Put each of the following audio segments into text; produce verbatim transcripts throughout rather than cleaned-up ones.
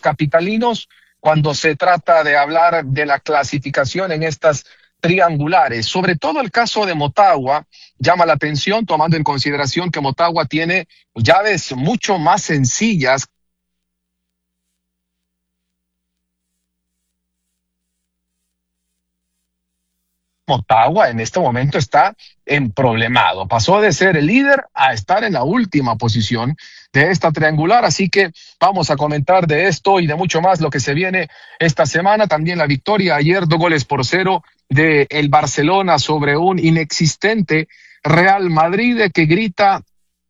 capitalinos cuando se trata de hablar de la clasificación en estas triangulares. Sobre todo el caso de Motagua llama la atención, tomando en consideración que Motagua tiene llaves mucho más sencillas. Motagua en este momento está en problemado. Pasó de ser el líder a estar en la última posición de esta triangular, así que vamos a comentar de esto y de mucho más lo que se viene esta semana. También la victoria ayer, dos goles por cero de el Barcelona sobre un inexistente Real Madrid que grita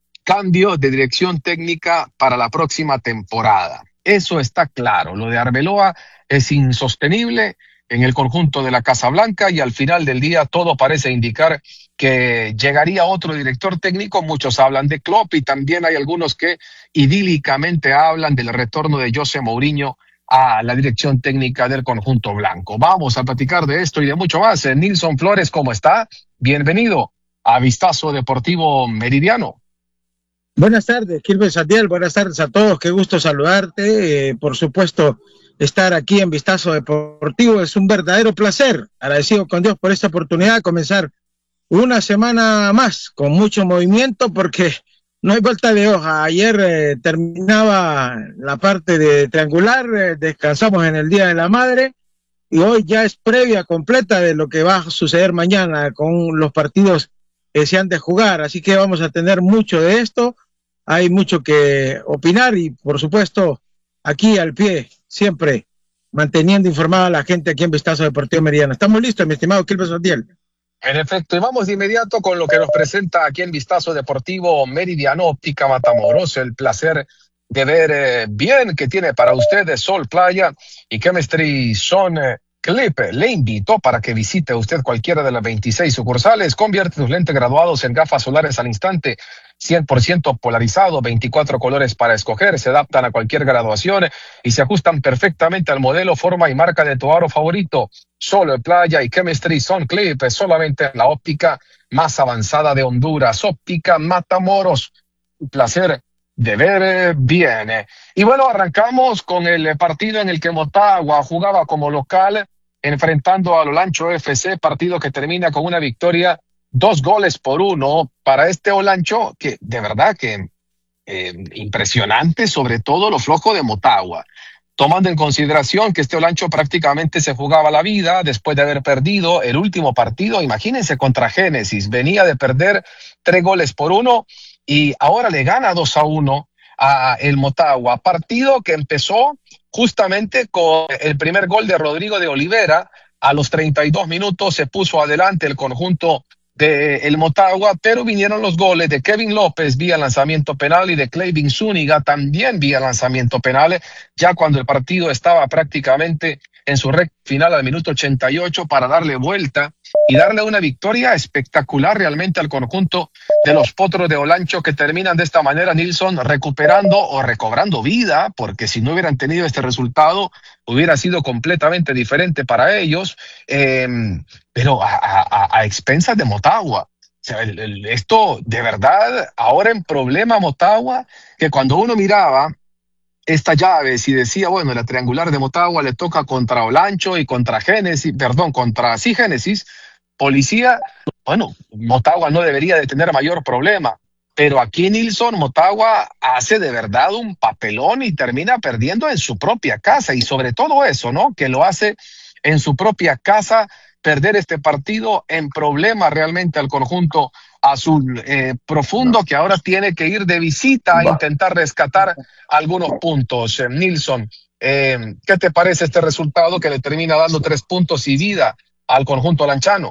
cambio de dirección técnica para la próxima temporada. Eso está claro. Lo de Arbeloa es insostenible en el conjunto de la Casa Blanca y al final del día todo parece indicar que llegaría otro director técnico. Muchos hablan de Klopp y también hay algunos que idílicamente hablan del retorno de José Mourinho a la dirección técnica del conjunto blanco. Vamos a platicar de esto y de mucho más. Nilson Flores, ¿cómo está? Bienvenido a Vistazo Deportivo Meridiano. Buenas tardes, Quilmes Adiel, buenas tardes a todos, qué gusto saludarte. Eh, por supuesto, estar aquí en Vistazo Deportivo es un verdadero placer. Agradecido con Dios por esta oportunidad de comenzar una semana más con mucho movimiento porque no hay vuelta de hoja. Ayer eh, terminaba la parte de triangular, eh, descansamos en el Día de la Madre y hoy ya es previa completa de lo que va a suceder mañana con los partidos que se han de jugar. Así que vamos a tener mucho de esto. Hay mucho que opinar y, por supuesto, aquí al pie, siempre manteniendo informada a la gente aquí en Vistazo Deportivo Meridiano. ¿Estamos listos, mi estimado Quilmes Adiel? En efecto, y vamos de inmediato con lo que nos presenta aquí en Vistazo Deportivo Meridiano, Óptica Matamoros. El placer de ver eh, bien que tiene para ustedes Sol Playa y Chemistry Zone Clip. Le invito para que visite usted cualquiera de las veintiséis sucursales. Convierte sus lentes graduados en gafas solares al instante, cien por ciento polarizado, veinticuatro colores para escoger, se adaptan a cualquier graduación y se ajustan perfectamente al modelo, forma y marca de tu aro favorito. Sol Playa y Chemistry Zone Clip, solamente en la óptica más avanzada de Honduras. Óptica Matamoros, un placer de ver bien. Y bueno, arrancamos con el partido en el que Motagua jugaba como local, enfrentando al Olancho F C, partido que termina con una victoria, dos goles por uno para este Olancho, que de verdad que eh, impresionante, sobre todo lo flojo de Motagua, tomando en consideración que este Olancho prácticamente se jugaba la vida después de haber perdido el último partido. Imagínense, contra Génesis, venía de perder tres goles por uno y ahora le gana dos a uno a el Motagua, partido que empezó justamente con el primer gol de Rodrigo de Olivera. A los treinta y dos minutos se puso adelante el conjunto de el Motagua, pero vinieron los goles de Kevin López vía lanzamiento penal y de Clevin Zúñiga también vía lanzamiento penal, ya cuando el partido estaba prácticamente en su recta final al minuto ochenta y ocho para darle vuelta y darle una victoria espectacular realmente al conjunto de los Potros de Olancho, que terminan de esta manera, Nilson, recuperando o recobrando vida, porque si no hubieran tenido este resultado hubiera sido completamente diferente para ellos, eh, pero a, a, a expensas de Motagua. O sea, el, el, esto de verdad ahora en problema Motagua, que cuando uno miraba estas llaves y decía, bueno, la triangular de Motagua le toca contra Olancho y contra Génesis, perdón, contra sí Génesis, Policía, bueno, Motagua no debería de tener mayor problema, pero aquí Nilson, Motagua hace de verdad un papelón y termina perdiendo en su propia casa, y sobre todo eso, ¿no? Que lo hace en su propia casa, perder este partido en problema realmente al conjunto azul eh, profundo, que ahora tiene que ir de visita a intentar rescatar algunos puntos. Eh, Nilson, eh, ¿qué te parece este resultado que le termina dando tres puntos y vida al conjunto lanchano?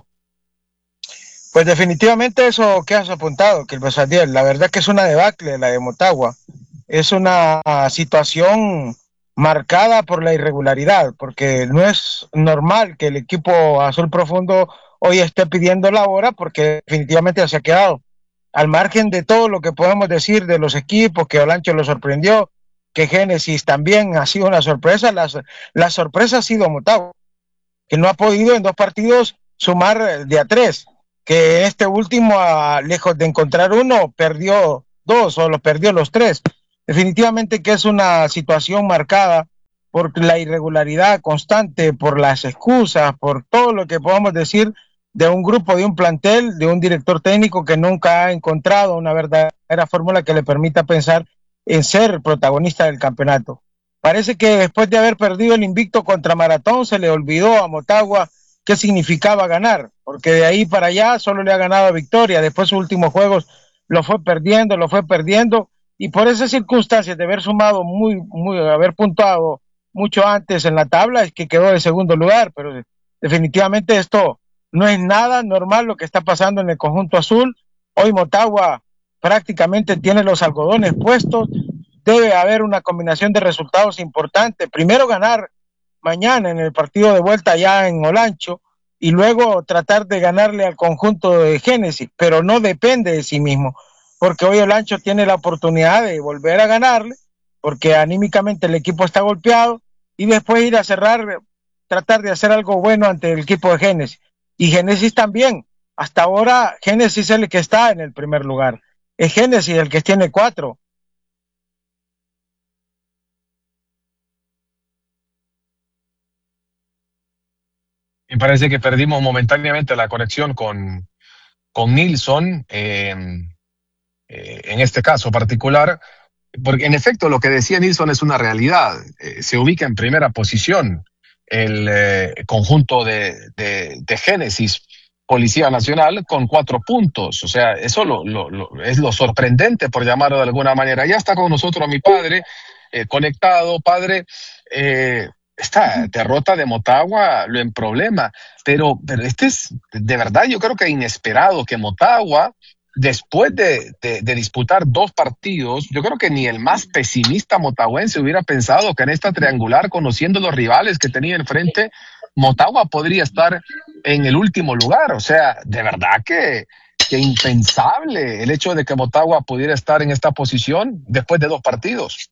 Pues definitivamente eso que has apuntado, Quilmes Adiel, la verdad que es una debacle la de Motagua, es una situación marcada por la irregularidad, porque no es normal que el equipo azul profundo hoy esté pidiendo la hora, porque definitivamente se ha quedado al margen de todo lo que podemos decir de los equipos, que Olancho lo sorprendió, que Génesis también ha sido una sorpresa. La, la sorpresa ha sido Motagua, que no ha podido en dos partidos sumar de a tres, que este último, a, lejos de encontrar uno, perdió dos o los perdió los tres. Definitivamente que es una situación marcada por la irregularidad constante, por las excusas, por todo lo que podamos decir de un grupo, de un plantel, de un director técnico que nunca ha encontrado una verdadera fórmula que le permita pensar en ser protagonista del campeonato. Parece que después de haber perdido el invicto contra Maratón, se le olvidó a Motagua qué significaba ganar, porque de ahí para allá solo le ha ganado victoria. Después sus últimos juegos lo fue perdiendo, lo fue perdiendo, y por esas circunstancias de haber sumado muy, muy, haber puntuado mucho antes en la tabla, es que quedó de segundo lugar, pero definitivamente esto no es nada normal lo que está pasando en el conjunto azul. Hoy Motagua prácticamente tiene los algodones puestos, debe haber una combinación de resultados importantes. Primero ganar mañana en el partido de vuelta allá en Olancho y luego tratar de ganarle al conjunto de Génesis, pero no depende de sí mismo, porque hoy Olancho tiene la oportunidad de volver a ganarle, porque anímicamente el equipo está golpeado, y después ir a cerrar, tratar de hacer algo bueno ante el equipo de Génesis. Y Génesis también, hasta ahora Génesis es el que está en el primer lugar, es Génesis el que tiene cuatro. Me parece que perdimos momentáneamente la conexión con, con Nilson, eh, eh, en este caso particular, porque en efecto lo que decía Nilson es una realidad. Eh, se ubica en primera posición el eh, conjunto de, de, de Génesis, Policía Nacional, con cuatro puntos. O sea, eso lo, lo, lo, es lo sorprendente, por llamarlo de alguna manera. Ya está con nosotros mi padre, eh, conectado. Padre, eh, esta derrota de Motagua lo en problema, pero, pero este es de verdad, yo creo que inesperado que Motagua, después de, de, de disputar dos partidos, yo creo que ni el más pesimista motahuense hubiera pensado que en esta triangular, conociendo los rivales que tenía enfrente, Motagua podría estar en el último lugar. O sea, de verdad que, que impensable el hecho de que Motagua pudiera estar en esta posición después de dos partidos.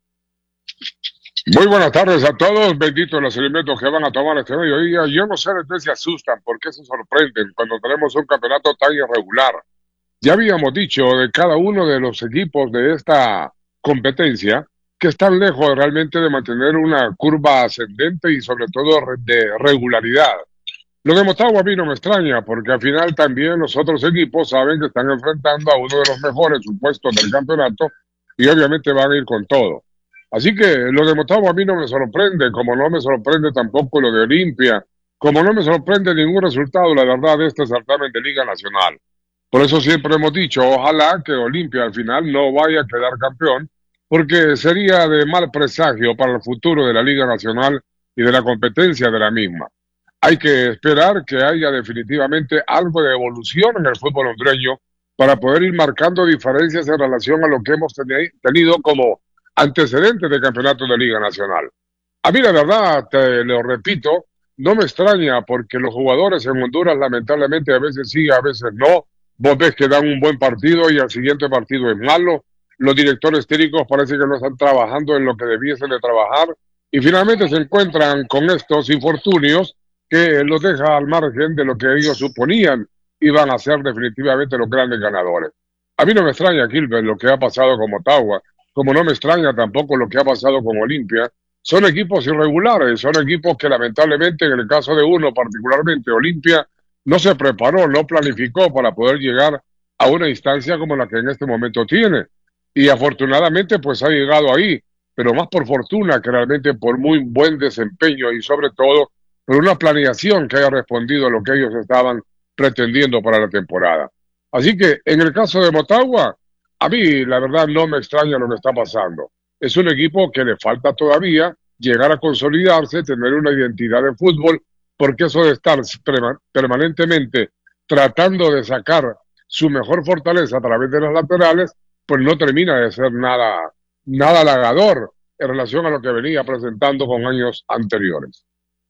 Muy buenas tardes a todos, benditos los elementos que van a tomar este mediodía. Yo no sé de qué se asustan, por qué se sorprenden cuando tenemos un campeonato tan irregular. Ya habíamos dicho de cada uno de los equipos de esta competencia que están lejos realmente de mantener una curva ascendente y sobre todo de regularidad. Lo de Motagua a mí no me extraña, porque al final también los otros equipos saben que están enfrentando a uno de los mejores supuestos del campeonato y obviamente van a ir con todo. Así que lo de Motagua a mí no me sorprende, como no me sorprende tampoco lo de Olimpia, como no me sorprende ningún resultado, la verdad, de este certamen de Liga Nacional. Por eso siempre hemos dicho, ojalá que Olimpia al final no vaya a quedar campeón, porque sería de mal presagio para el futuro de la Liga Nacional y de la competencia de la misma. Hay que esperar que haya definitivamente algo de evolución en el fútbol hondureño para poder ir marcando diferencias en relación a lo que hemos tenido como antecedentes de campeonato de Liga Nacional. A mí la verdad, te lo repito, no me extraña porque los jugadores en Honduras lamentablemente a veces sí, a veces no. Vos ves que dan un buen partido y el siguiente partido es malo. Los directores técnicos parece que no están trabajando en lo que debiesen de trabajar y finalmente se encuentran con estos infortunios que los deja al margen de lo que ellos suponían iban a ser definitivamente los grandes ganadores. A mí no me extraña, Gilbert, lo que ha pasado con Motagua, como no me extraña tampoco lo que ha pasado con Olimpia. Son equipos irregulares, son equipos que lamentablemente, en el caso de uno particularmente, Olimpia, no se preparó, no planificó para poder llegar a una instancia como la que en este momento tiene. Y afortunadamente pues ha llegado ahí, pero más por fortuna que realmente por muy buen desempeño y sobre todo por una planeación que haya respondido a lo que ellos estaban pretendiendo para la temporada. Así que en el caso de Motagua, a mí la verdad no me extraña lo que está pasando. Es un equipo que le falta todavía llegar a consolidarse, tener una identidad de fútbol, porque eso de estar permanentemente tratando de sacar su mejor fortaleza a través de las laterales, pues no termina de ser nada, nada halagador en relación a lo que venía presentando con años anteriores.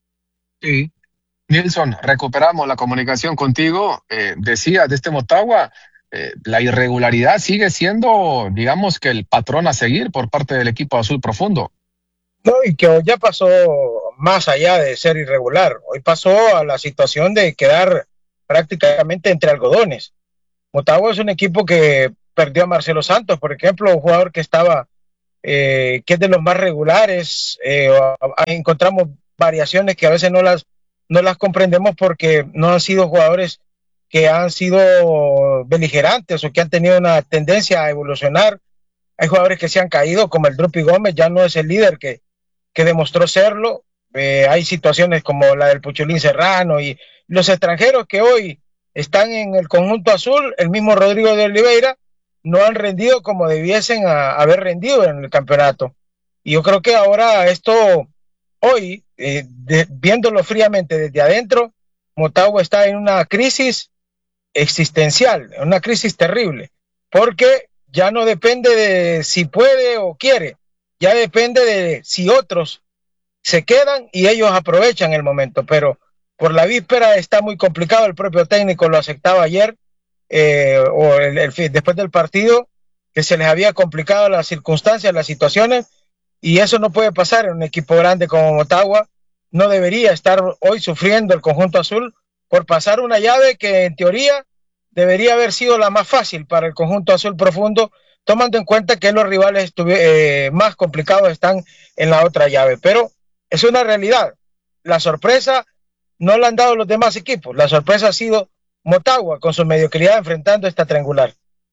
Sí. Nilson, recuperamos la comunicación contigo. Eh, decía de este Motagua, eh, la irregularidad sigue siendo, digamos, que el patrón a seguir por parte del equipo azul profundo. No, y que hoy ya pasó más allá de ser irregular. Hoy pasó a la situación de quedar prácticamente entre algodones. Motagua es un equipo que perdió a Marcelo Santos, por ejemplo, un jugador que estaba eh, que es de los más regulares. Eh, encontramos variaciones que a veces no las, no las comprendemos porque no han sido jugadores que han sido beligerantes o que han tenido una tendencia a evolucionar. Hay jugadores que se han caído, como el Drupi Gómez, ya no es el líder que, que demostró serlo. Eh, hay situaciones como la del Puchulín Serrano y los extranjeros que hoy están en el conjunto azul, el mismo Rodrigo de Oliveira, no han rendido como debiesen a, haber rendido en el campeonato. Y yo creo que ahora esto, hoy, eh, de, viéndolo fríamente desde adentro, Motagua está en una crisis existencial, una crisis terrible, porque ya no depende de si puede o quiere, ya depende de si otros se quedan y ellos aprovechan el momento, pero por la víspera está muy complicado, el propio técnico lo aceptaba ayer, eh, o el, el, después del partido, que se les había complicado las circunstancias, las situaciones, y eso no puede pasar en un equipo grande como Motagua. No debería estar hoy sufriendo el conjunto azul por pasar una llave que en teoría debería haber sido la más fácil para el conjunto azul profundo, tomando en cuenta que los rivales eh, más complicados están en la otra llave, pero es una realidad. La sorpresa no la han dado los demás equipos, la sorpresa ha sido Motagua con su mediocridad enfrentando esta triangular.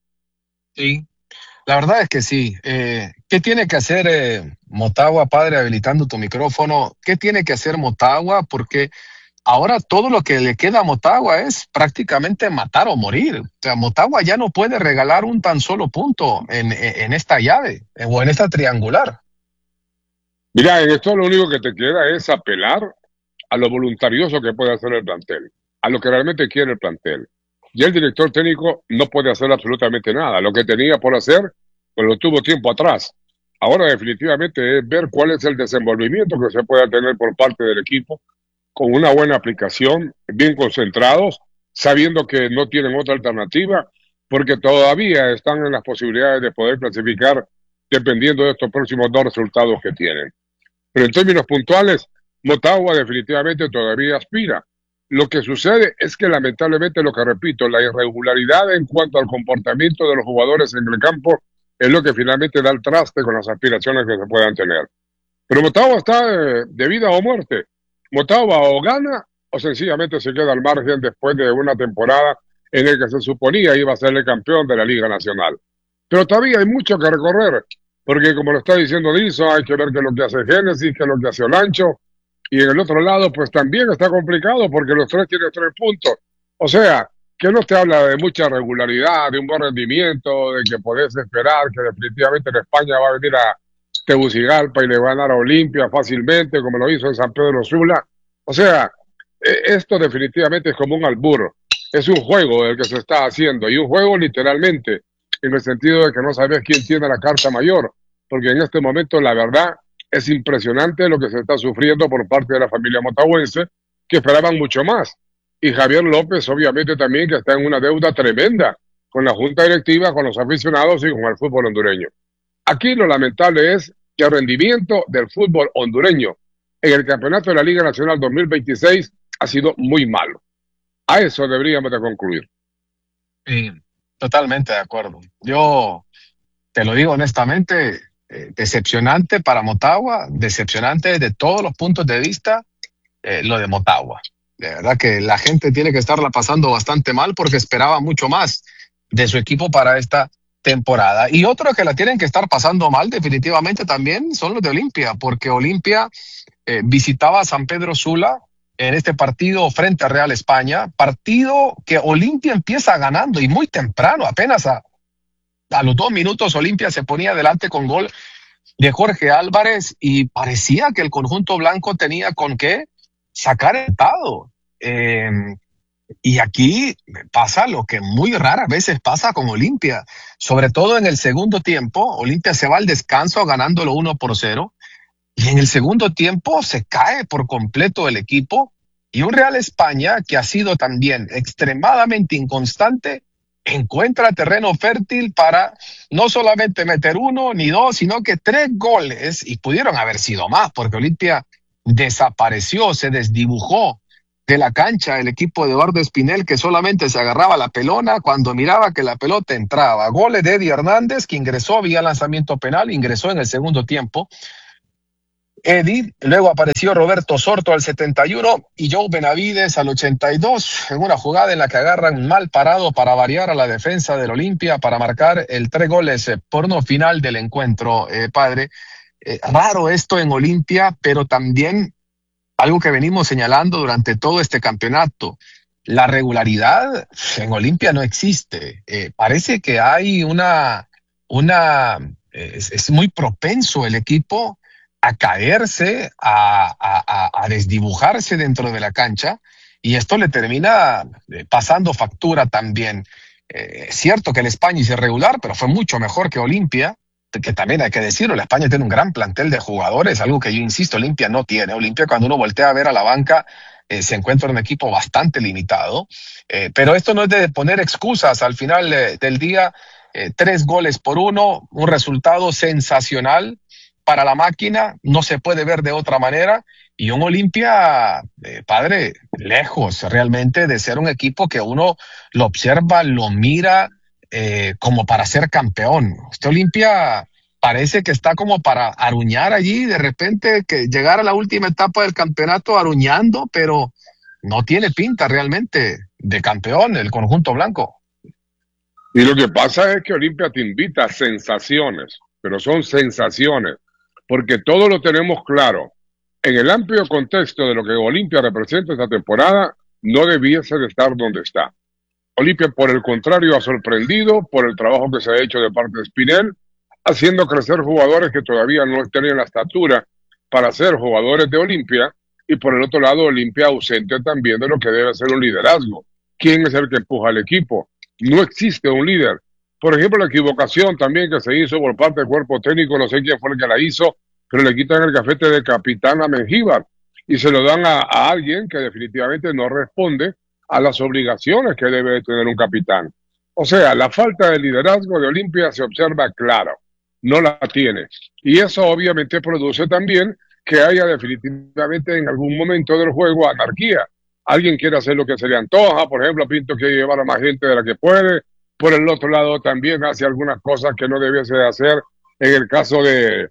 Sí, la verdad es que sí. Eh, ¿Qué tiene que hacer eh, Motagua, padre, habilitando tu micrófono? ¿Qué tiene que hacer Motagua? Porque ahora todo lo que le queda a Motagua es prácticamente matar o morir. O sea, Motagua ya no puede regalar un tan solo punto en, en, en esta llave o en esta triangular. Mira, en esto lo único que te queda es apelar a lo voluntarioso que puede hacer el plantel, a lo que realmente quiere el plantel. Y el director técnico no puede hacer absolutamente nada. Lo que tenía por hacer, pues lo tuvo tiempo atrás. Ahora definitivamente es ver cuál es el desenvolvimiento que se pueda tener por parte del equipo, con una buena aplicación, bien concentrados, sabiendo que no tienen otra alternativa, porque todavía están en las posibilidades de poder clasificar dependiendo de estos próximos dos resultados que tienen. Pero en términos puntuales, Motagua definitivamente todavía aspira. Lo que sucede es que lamentablemente, lo que repito, la irregularidad en cuanto al comportamiento de los jugadores en el campo es lo que finalmente da el traste con las aspiraciones que se puedan tener. Pero Motagua está eh, de vida o muerte. Motagua o gana o sencillamente se queda al margen después de una temporada en la que se suponía iba a ser el campeón de la Liga Nacional. Pero todavía hay mucho que recorrer, porque como lo está diciendo Dilson, hay que ver qué es lo que hace Génesis, qué es lo que hace Olancho, y en el otro lado pues también está complicado porque los tres tienen tres puntos. O sea, que no te habla de mucha regularidad, de un buen rendimiento, de que podés esperar que definitivamente en España va a venir a Tegucigalpa y le va a ganar a Olimpia fácilmente, como lo hizo en San Pedro Sula. O sea, esto definitivamente es como un albur. Es un juego el que se está haciendo, y un juego literalmente, en el sentido de que no sabes quién tiene la carta mayor, porque en este momento la verdad es impresionante lo que se está sufriendo por parte de la familia motagüense, que esperaban mucho más. Y Javier López obviamente también, que está en una deuda tremenda con la junta directiva, con los aficionados y con el fútbol hondureño. Aquí lo lamentable es que el rendimiento del fútbol hondureño en el campeonato de la Liga Nacional dos mil veintiséis ha sido muy malo. A eso deberíamos de concluir. Sí, totalmente de acuerdo. Yo te lo digo honestamente, eh, decepcionante para Motagua, decepcionante desde todos los puntos de vista, eh, lo de Motagua. De verdad que la gente tiene que estarla pasando bastante mal porque esperaba mucho más de su equipo para esta temporada. Y otros que la tienen que estar pasando mal definitivamente también son los de Olimpia, porque Olimpia eh, visitaba a San Pedro Sula en este partido frente a Real España, partido que Olimpia empieza ganando y muy temprano, apenas a, a los dos minutos Olimpia se ponía adelante con gol de Jorge Álvarez y parecía que el conjunto blanco tenía con qué sacar el dado. Eh, y aquí pasa lo que muy raras veces pasa con Olimpia, sobre todo en el segundo tiempo. Olimpia se va al descanso ganándolo uno por cero. Y en el segundo tiempo se cae por completo el equipo, y un Real España que ha sido también extremadamente inconstante encuentra terreno fértil para no solamente meter uno ni dos, sino que tres goles, y pudieron haber sido más porque Olimpia desapareció, se desdibujó de la cancha el equipo de Eduardo Espinel, que solamente se agarraba la pelona cuando miraba que la pelota entraba. Goles de Eddie Hernández, que ingresó vía lanzamiento penal, ingresó en el segundo tiempo. Eddie, luego apareció Roberto Sorto al setenta y uno y Joe Benavides al ochenta y dos, en una jugada en la que agarran mal parado para variar a la defensa del Olimpia para marcar el tres goles eh, por no final del encuentro, eh, padre. Eh, raro esto en Olimpia, pero también algo que venimos señalando durante todo este campeonato. La regularidad en Olimpia no existe. Eh, parece que hay una, una eh, es, es muy propenso el equipo a caerse, a, a, a desdibujarse dentro de la cancha, y esto le termina pasando factura también. Eh, es cierto que el España es irregular, pero fue mucho mejor que Olimpia, que también hay que decirlo, la España tiene un gran plantel de jugadores, algo que yo insisto, Olimpia no tiene. Olimpia, cuando uno voltea a ver a la banca, eh, se encuentra un equipo bastante limitado, eh, pero esto no es de poner excusas. Al final eh, del día, eh, tres goles por uno, un resultado sensacional para la máquina, no se puede ver de otra manera, y un Olimpia, eh, padre, lejos realmente de ser un equipo que uno lo observa, lo mira eh, como para ser campeón. Este Olimpia parece que está como para aruñar allí, de repente que llegar a la última etapa del campeonato aruñando, pero no tiene pinta realmente de campeón el conjunto blanco. Y lo que pasa es que Olimpia te invita a sensaciones, pero son sensaciones, porque todo lo tenemos claro. En el amplio contexto de lo que Olimpia representa esta temporada, no debiese de estar donde está. Olimpia, por el contrario, ha sorprendido por el trabajo que se ha hecho de parte de Espinel, haciendo crecer jugadores que todavía no tenían la estatura para ser jugadores de Olimpia, y por el otro lado, Olimpia ausente también de lo que debe ser un liderazgo. ¿Quién es el que empuja al equipo? No existe un líder. Por ejemplo, la equivocación también que se hizo por parte del cuerpo técnico, no sé quién fue el que la hizo, pero le quitan el gafete de capitán a Mengíbar y se lo dan a, a alguien que definitivamente no responde a las obligaciones que debe tener un capitán. O sea, la falta de liderazgo de Olimpia se observa claro, no la tiene. Y eso obviamente produce también que haya definitivamente en algún momento del juego anarquía. Alguien quiere hacer lo que se le antoja, por ejemplo, Pinto quiere llevar a más gente de la que puede, por el otro lado también hace algunas cosas que no debiese de hacer, en el caso de,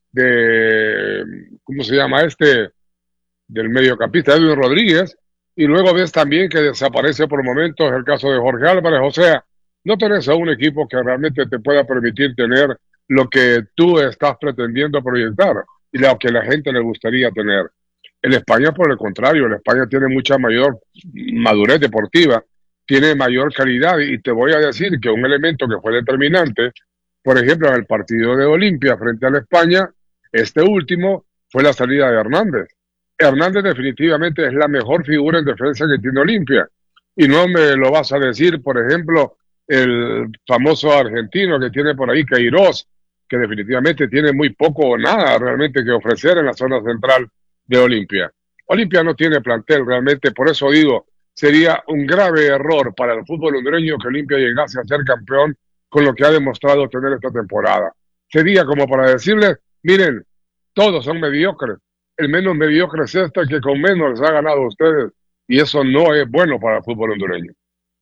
de ¿cómo se llama este? Del mediocampista Edwin Rodríguez, y luego ves también que desaparece por momentos el caso de Jorge Álvarez. O sea, no tenés a un equipo que realmente te pueda permitir tener lo que tú estás pretendiendo proyectar y lo que a la gente le gustaría tener. El España, por el contrario, el España tiene mucha mayor madurez deportiva, tiene mayor calidad, y te voy a decir que un elemento que fue determinante, por ejemplo, en el partido de Olimpia frente a la España, este último, fue la salida de Hernández. Hernández definitivamente es la mejor figura en defensa que tiene Olimpia, y no me lo vas a decir, por ejemplo, el famoso argentino que tiene por ahí, Queiroz, que definitivamente tiene muy poco o nada realmente que ofrecer en la zona central de Olimpia. Olimpia no tiene plantel realmente, por eso digo, sería un grave error para el fútbol hondureño que Olimpia llegase a ser campeón con lo que ha demostrado tener esta temporada. Sería como para decirles, miren, todos son mediocres, el menos mediocre es este que con menos les ha ganado a ustedes, y eso no es bueno para el fútbol hondureño.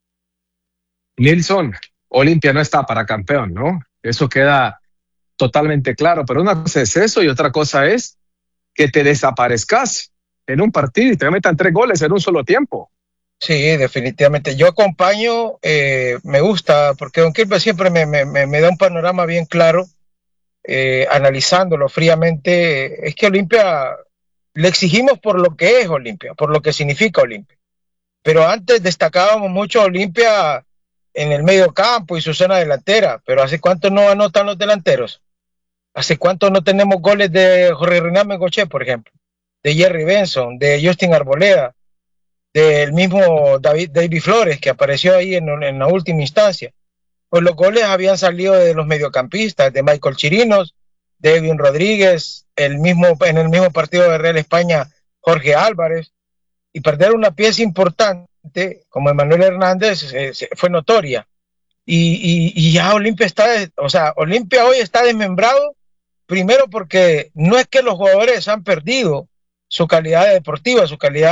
Nilson, Olimpia no está para campeón, ¿no? Eso queda totalmente claro, pero una cosa es eso y otra cosa es que te desaparezcas en un partido y te metan tres goles en un solo tiempo. Sí, definitivamente. Yo acompaño, eh, me gusta, porque Don Quilmes siempre me, me, me da un panorama bien claro, eh, analizándolo fríamente. Es que Olimpia, le exigimos por lo que es Olimpia, por lo que significa Olimpia. Pero antes destacábamos mucho a Olimpia en el medio campo y su zona delantera, pero ¿hace cuánto no anotan los delanteros? ¿Hace cuánto no tenemos goles de Jorge Renan Bengoche, por ejemplo? De Jerry Benson, de Justin Arboleda, del mismo David, David Flores, que apareció ahí en, en la última instancia. Pues los goles habían salido de los mediocampistas, de Michael Chirinos, de Edwin Rodríguez, el mismo, en el mismo partido de Real España, Jorge Álvarez, y perder una pieza importante como Emanuel Hernández eh, fue notoria. Y, y, y ya Olimpia está, o sea, Olimpia hoy está desmembrado, primero porque no es que los jugadores han perdido su calidad deportiva, su calidad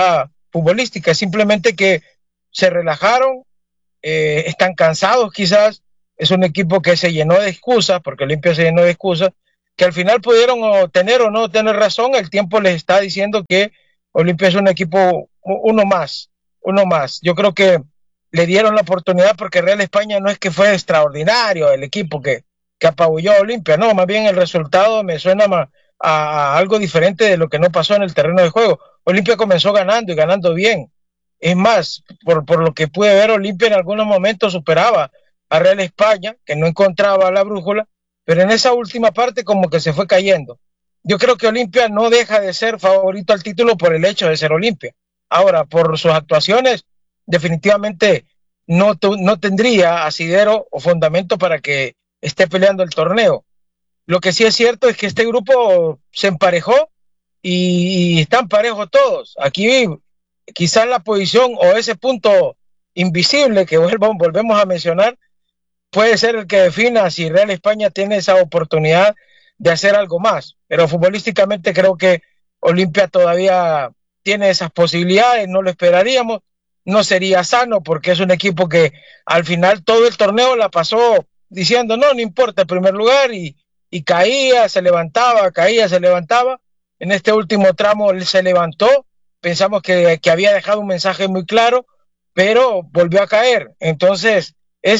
futbolística, es simplemente que se relajaron, eh, están cansados quizás, es un equipo que se llenó de excusas, porque Olimpia se llenó de excusas, que al final pudieron o tener o no tener razón, el tiempo les está diciendo que Olimpia es un equipo uno más, uno más. Yo creo que le dieron la oportunidad porque Real España no es que fue extraordinario el equipo que, que apabulló a Olimpia, no, más bien el resultado me suena más a, a algo diferente de lo que no pasó en el terreno de juego. Olimpia comenzó ganando y ganando bien. Es más, por, por lo que pude ver, Olimpia en algunos momentos superaba a Real España, que no encontraba la brújula, pero en esa última parte como que se fue cayendo. Yo creo que Olimpia no deja de ser favorito al título por el hecho de ser Olimpia. Ahora, por sus actuaciones, definitivamente no, no tendría asidero o fundamento para que esté peleando el torneo. Lo que sí es cierto es que este grupo se emparejó y, y están parejos todos. Aquí quizás la posición o ese punto invisible que vuelvo, volvemos a mencionar puede ser el que defina si Real España tiene esa oportunidad de hacer algo más, pero futbolísticamente creo que Olimpia todavía tiene esas posibilidades, no lo esperaríamos, no sería sano porque es un equipo que al final todo el torneo la pasó diciendo no, no importa el primer lugar y, y caía, se levantaba, caía, se levantaba. En este último tramo él se levantó, pensamos que, que había dejado un mensaje muy claro, pero volvió a caer. Entonces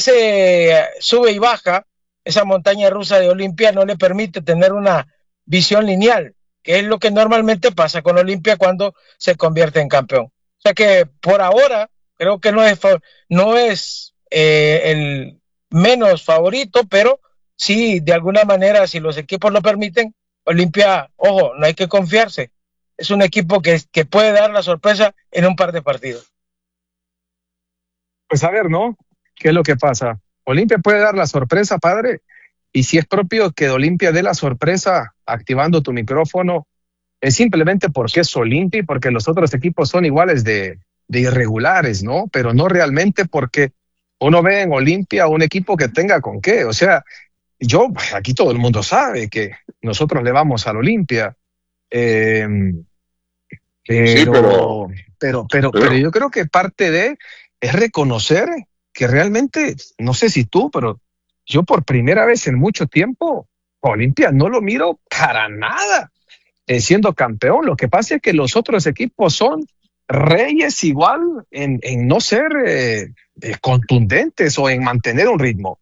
ese sube y baja, esa montaña rusa de Olimpia no le permite tener una visión lineal, que es lo que normalmente pasa con Olimpia cuando se convierte en campeón. O sea que por ahora creo que no es, no es eh, el menos favorito, pero sí, de alguna manera, si los equipos lo permiten, Olimpia, ojo, no hay que confiarse. Es un equipo que, que puede dar la sorpresa en un par de partidos. Pues a ver, ¿no? ¿Qué es lo que pasa? Olimpia puede dar la sorpresa, padre, y si es propio que Olimpia dé la sorpresa activando tu micrófono, es simplemente porque es Olimpia y porque los otros equipos son iguales de, de irregulares, ¿no? Pero no realmente porque uno ve en Olimpia un equipo que tenga con qué. O sea, yo, aquí todo el mundo sabe que nosotros le vamos al Olimpia, eh, pero, sí, pero, pero, pero, pero, pero yo creo que parte de es reconocer que realmente, no sé si tú, pero yo por primera vez en mucho tiempo, Olimpia no lo miro para nada eh, siendo campeón. Lo que pasa es que los otros equipos son reyes igual en, en no ser eh, eh, contundentes o en mantener un ritmo.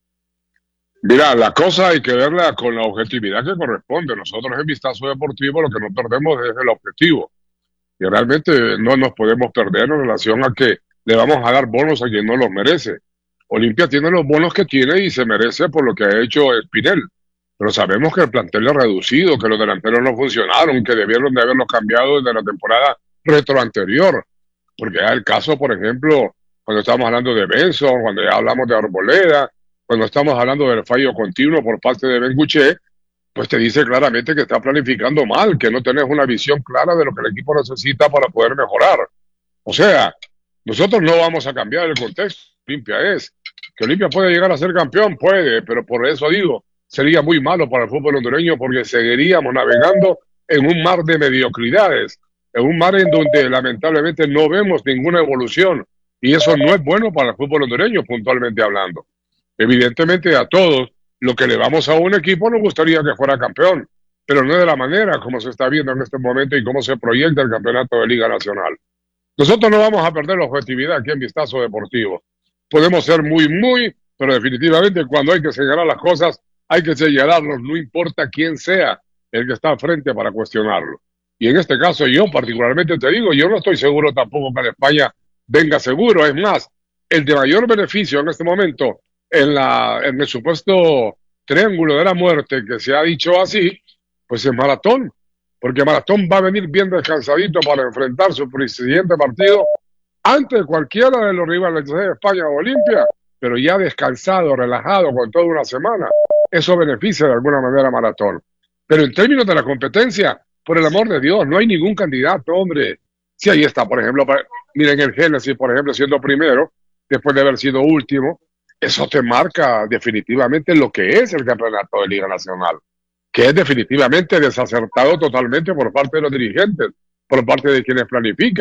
Mira, la cosa hay que verla con la objetividad que corresponde. Nosotros en Vistazo Deportivo lo que no perdemos es el objetivo. Y realmente no nos podemos perder en relación a que le vamos a dar bonos a quien no los merece. Olimpia tiene los bonos que tiene y se merece por lo que ha hecho Espinel. Pero sabemos que el plantel es reducido, que los delanteros no funcionaron, que debieron de haberlos cambiado desde la temporada retro anterior. Porque ya el caso, por ejemplo, cuando estamos hablando de Benson, cuando ya hablamos de Arboleda, cuando estamos hablando del fallo continuo por parte de Benguche, pues te dice claramente que está planificando mal, que no tenés una visión clara de lo que el equipo necesita para poder mejorar. O sea, nosotros no vamos a cambiar el contexto. Olimpia es. Que Olimpia puede llegar a ser campeón, puede, pero por eso digo, sería muy malo para el fútbol hondureño porque seguiríamos navegando en un mar de mediocridades, en un mar en donde lamentablemente no vemos ninguna evolución y eso no es bueno para el fútbol hondureño, puntualmente hablando. Evidentemente a todos, lo que le vamos a un equipo nos gustaría que fuera campeón, pero no de la manera como se está viendo en este momento y cómo se proyecta el campeonato de Liga Nacional. Nosotros no vamos a perder la objetividad aquí en Vistazo Deportivo. Podemos ser muy, muy, pero definitivamente cuando hay que señalar las cosas, hay que señalarlos, no importa quién sea el que está al frente para cuestionarlo. Y en este caso yo particularmente te digo, yo no estoy seguro tampoco que en España venga seguro. Es más, el de mayor beneficio en este momento en, la, en el supuesto triángulo de la muerte que se ha dicho así, pues es Maratón. Porque Maratón va a venir bien descansadito para enfrentar su siguiente partido ante cualquiera de los rivales de España o Olimpia, pero ya descansado, relajado, con toda una semana. Eso beneficia de alguna manera a Maratón. Pero en términos de la competencia, por el amor de Dios, no hay ningún candidato, hombre. Sí, ahí está, por ejemplo, miren el Génesis, por ejemplo, siendo primero, después de haber sido último, eso te marca definitivamente lo que es el campeonato de Liga Nacional, que es definitivamente desacertado totalmente por parte de los dirigentes, por parte de quienes planifican.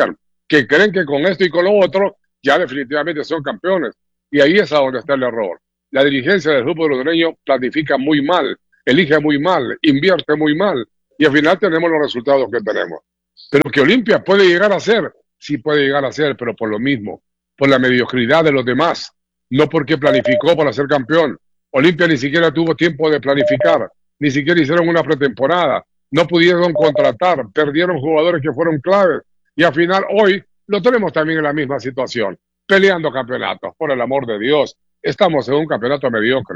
que creen que con esto y con lo otro ya definitivamente son campeones. Y ahí es a donde está el error. La dirigencia del fútbol hondureño planifica muy mal, elige muy mal, invierte muy mal, y al final tenemos los resultados que tenemos. Pero que Olimpia puede llegar a ser, sí puede llegar a ser, pero por lo mismo, por la mediocridad de los demás, no porque planificó para ser campeón. Olimpia ni siquiera tuvo tiempo de planificar, ni siquiera hicieron una pretemporada, no pudieron contratar, perdieron jugadores que fueron claves, y al final hoy lo tenemos también en la misma situación, peleando campeonatos, por el amor de Dios. Estamos en un campeonato mediocre.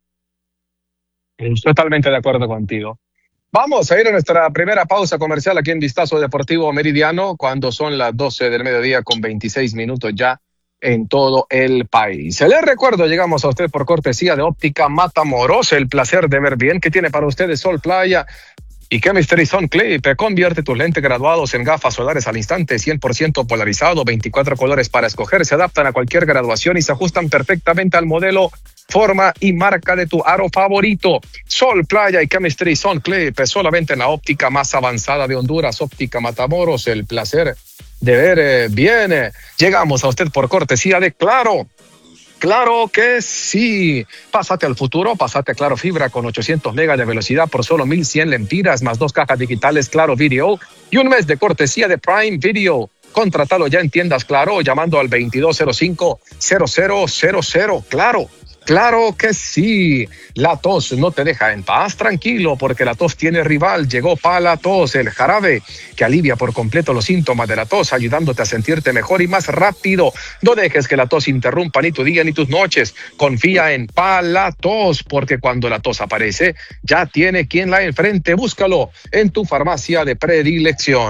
Totalmente de acuerdo contigo. Vamos a ir a nuestra primera pausa comercial aquí en Vistazo Deportivo Meridiano, cuando son las doce del mediodía con veintiséis minutos ya en todo el país. Les recuerdo, llegamos a usted por cortesía de Óptica Matamoros, el placer de ver bien que tiene para ustedes Sol Playa y Chemistry Sun Clip. Convierte tus lentes graduados en gafas solares al instante, cien por ciento polarizado, veinticuatro colores para escoger, se adaptan a cualquier graduación y se ajustan perfectamente al modelo, forma y marca de tu aro favorito. Sol Playa y Chemistry Sun Clip, solamente en la óptica más avanzada de Honduras, Óptica Matamoros, el placer de ver eh, bien. Llegamos a usted por cortesía de Claro. Claro que sí. Pásate al futuro, pásate a Claro Fibra con ochocientos megas de velocidad por solo mil cien lempiras, más dos cajas digitales Claro Video y un mes de cortesía de Prime Video. Contratalo ya en tiendas Claro llamando al veintidós cero cinco cero cero cero cero. Claro. Claro que sí. La tos no te deja en paz, tranquilo, porque la tos tiene rival. Llegó Palatos, el jarabe que alivia por completo los síntomas de la tos, ayudándote a sentirte mejor y más rápido. No dejes que la tos interrumpa ni tu día ni tus noches. Confía en Palatos, porque cuando la tos aparece, ya tiene quien la enfrente. Búscalo en tu farmacia de predilección.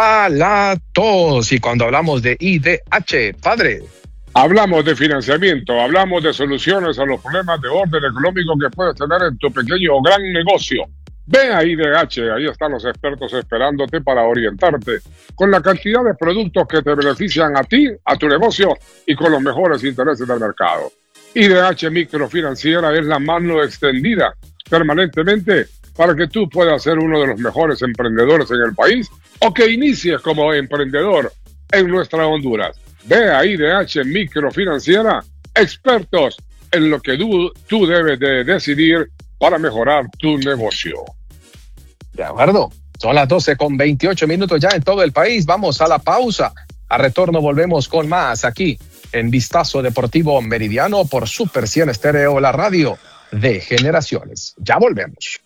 Palatos. Y cuando hablamos de I D H, padre, hablamos de financiamiento, hablamos de soluciones a los problemas de orden económico que puedes tener en tu pequeño o gran negocio. Ven a I D H, ahí están los expertos esperándote para orientarte con la cantidad de productos que te benefician a ti, a tu negocio y con los mejores intereses del mercado. I D H Microfinanciera es la mano extendida permanentemente para que tú puedas ser uno de los mejores emprendedores en el país o que inicies como emprendedor en nuestra Honduras. Ve a I D H Microfinanciera, expertos en lo que tú, tú debes de decidir para mejorar tu negocio. De acuerdo, son las doce con veintiocho minutos ya en todo el país. Vamos a la pausa. A retorno volvemos con más aquí en Vistazo Deportivo Meridiano por Super cien Estéreo, la radio de generaciones. Ya volvemos.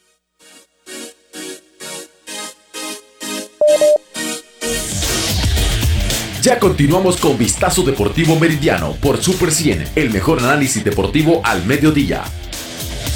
Ya continuamos con Vistazo Deportivo Meridiano por Super cien, el mejor análisis deportivo al mediodía.